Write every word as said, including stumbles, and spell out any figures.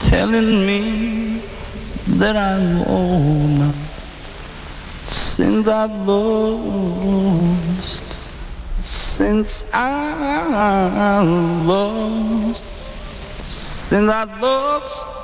telling me that I'm old now. Since I've lost, since I've lost, since I've lost